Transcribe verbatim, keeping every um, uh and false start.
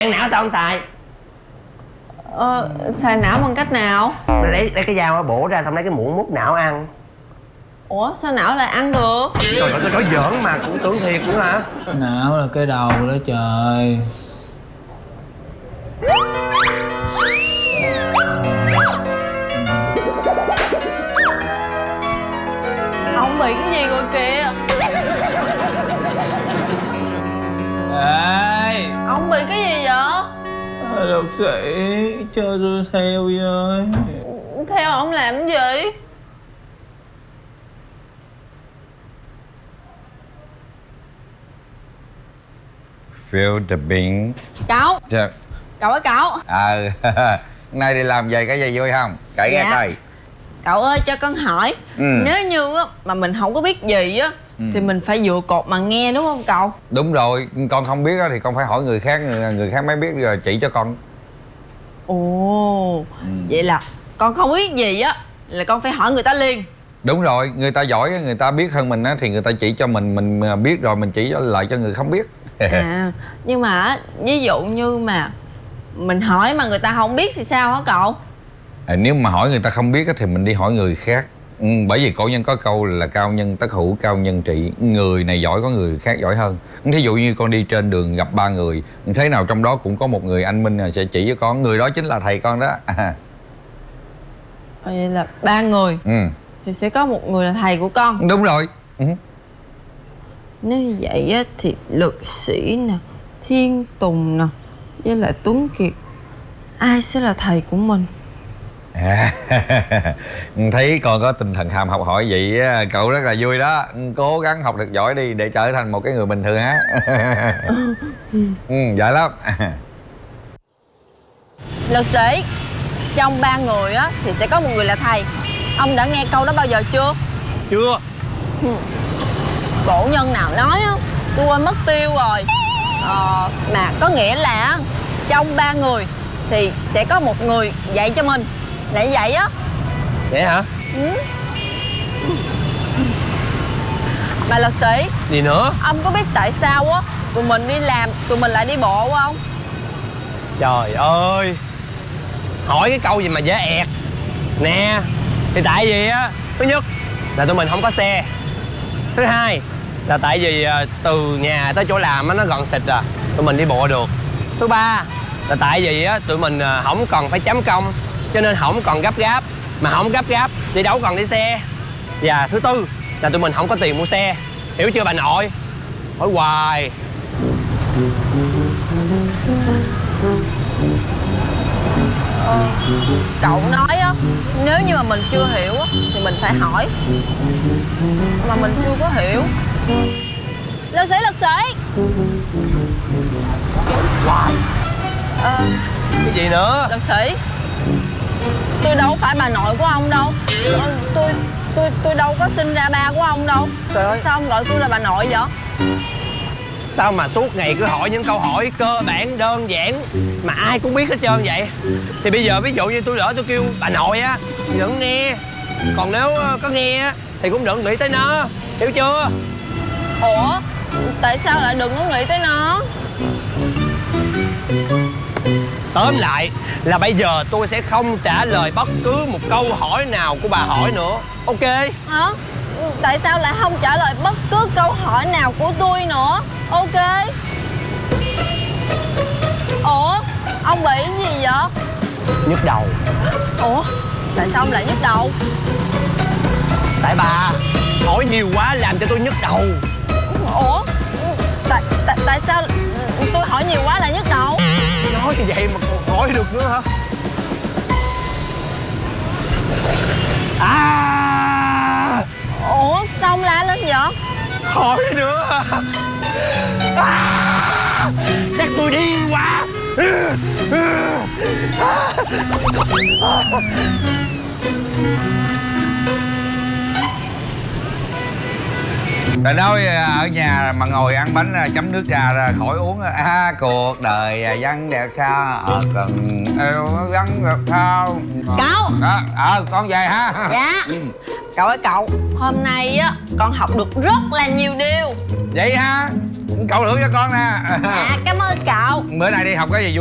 Ăn não sao không xài? Ờ, xài não bằng cách nào? Lấy, lấy cái dao bổ ra xong lấy cái muỗng múc não ăn. Ủa sao não lại ăn được? Trời ơi, tôi nói giỡn mà cũng tưởng thiệt nữa hả? Não là cái đầu đó trời. Ông bị cái gì rồi kìa? Ê, Ông bị cái gì vậy? luật sĩ cho tôi theo với. Theo ông làm cái gì? Feel the bean. Cậu, Dạ. cậu ơi cậu. Ờ, nay đi làm về cái gì vui không? Kể nghe Dạ. coi. Cậu ơi cho con hỏi, Ừ. nếu như á, mà mình không có biết gì á Ừ. thì mình phải dựa cột mà nghe đúng không cậu? Đúng rồi, con không biết đó thì con phải hỏi người khác, người, người khác mới biết rồi chỉ cho con. Ồ, Ừ. vậy là con không biết gì á là con phải hỏi người ta liền. Đúng rồi, người ta giỏi, người ta biết hơn mình á thì người ta chỉ cho mình, mình biết rồi mình chỉ lại cho người không biết. À, nhưng mà á, ví dụ như mà mình hỏi mà người ta không biết thì sao hả cậu? À, nếu mà hỏi người ta không biết á thì mình đi hỏi người khác. Ừ, bởi vì cổ nhân có câu là cao nhân tất hữu, cao nhân trị. Người này giỏi có người khác giỏi hơn. Thí dụ như con đi trên đường gặp ba người, thế nào trong đó cũng có một người anh minh là sẽ chỉ cho con. Người đó chính là thầy con đó. À. Vậy là ba người Ừ. thì sẽ có một người là thầy của con. Đúng rồi. Ừ. Nếu như vậy á thì Lực Sĩ nè, Thiên Tùng nè, với lại Tuấn Kiệt, ai sẽ là thầy của mình? À, thấy con có tinh thần ham học hỏi vậy á, cậu rất là vui đó. Cố gắng học được giỏi đi để trở thành một cái người bình thường á. Ừ, giỏi lắm. Lực Sĩ, trong ba người á thì sẽ có một người là thầy. Ông đã nghe câu đó bao giờ chưa? Chưa. Cổ nhân nào nói á, tôi quên mất tiêu rồi. Ờ, mà có nghĩa là trong ba người thì sẽ có một người dạy cho mình. Là như vậy á. Vậy hả? Ừ. Mà Lực Sĩ, Gì nữa? ông có biết tại sao á tụi mình đi làm tụi mình lại đi bộ không? Trời ơi, hỏi cái câu gì mà dễ ẹt. Nè, thì tại vì á, thứ nhất là tụi mình không có xe. Thứ hai là tại vì à, từ nhà tới chỗ làm á, nó gần xịt à, tụi mình đi bộ được. Thứ ba là tại vì á, tụi mình à, không còn phải chấm công, cho nên không còn gấp gáp. Mà không gấp gáp thì đâu còn đi xe. Và thứ tư là tụi mình không có tiền mua xe. Hiểu chưa bà nội? Hỏi hoài. Cậu nói á, nếu như mà mình chưa hiểu á thì mình phải hỏi. Mà mình chưa có hiểu. Lực Sĩ, Lực Sĩ. Hoài. Ờ, Cái gì nữa? Lực Sĩ, tôi đâu phải bà nội của ông đâu. Ờ, tôi tôi tôi đâu có sinh ra ba của ông đâu. Trời ơi, Sao ông gọi tôi là bà nội vậy? sao mà suốt ngày cứ hỏi những câu hỏi cơ bản đơn giản mà ai cũng biết hết trơn vậy? Thì bây giờ ví dụ như tôi lỡ tôi kêu bà nội á thì đừng nghe. Còn nếu có nghe á thì cũng đừng nghĩ tới nó. Hiểu chưa? Ủa, tại sao lại đừng có nghĩ tới nó? Tóm lại là bây giờ tôi sẽ không trả lời bất cứ một câu hỏi nào của bà hỏi nữa. Ok? Hả? Tại sao lại không trả lời bất cứ câu hỏi nào của tôi nữa? Ok. Ủa, ông bị cái gì vậy? Nhức đầu. Ủa, tại sao ông lại nhức đầu? Tại bà hỏi nhiều quá làm cho tôi nhức đầu. Ủa, tại, tại, tại sao tôi hỏi nhiều quá lại nhức đầu? Nói như vậy mà còn hỏi được nữa hả? À! Ủa, sao ông la lên vậy? Hỏi nữa à! Chắc tôi điên quá. Rồi nói ở nhà mà ngồi ăn bánh chấm nước trà ra khỏi uống. À, cuộc đời văn đẹp sao ờ, cần yêu văn đẹp sao. Cậu. Ờ à, à, con về ha. Dạ. Ừ. Cậu ơi cậu, hôm nay á con học được rất là nhiều điều. Vậy ha, cậu thưởng cho con nè. À, cảm ơn cậu. Bữa nay đi học cái gì